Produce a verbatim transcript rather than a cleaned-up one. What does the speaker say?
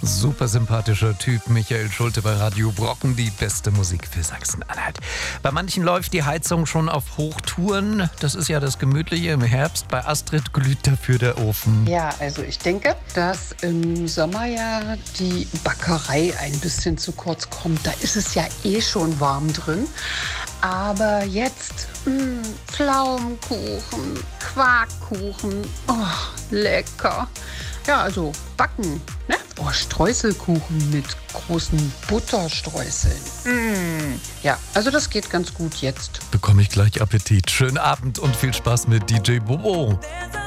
Super sympathischer Typ, Michael Schulte bei Radio Brocken, die beste Musik für Sachsen-Anhalt. Bei manchen läuft die Heizung schon auf Hochtouren. Das ist ja das Gemütliche im Herbst. Bei Astrid glüht dafür der Ofen. Ja, also ich denke, dass im Sommer ja die Backerei ein bisschen zu kurz kommt. Da ist es ja eh schon warm drin. Aber jetzt mh, Pflaumenkuchen, Quarkkuchen, oh, lecker. Ja, also backen, ne? Oh, Streuselkuchen mit großen Butterstreuseln. Mm. Ja, also das geht ganz gut jetzt. Bekomme ich gleich Appetit. Schönen Abend und viel Spaß mit D J Bobo.